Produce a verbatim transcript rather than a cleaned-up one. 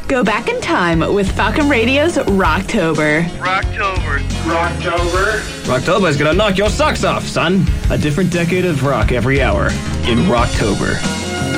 Go back in time with Falcon Radio's Rocktober. Rocktober. Rocktober. Rocktober is gonna knock your socks off, son. A different decade of rock every hour in Rocktober.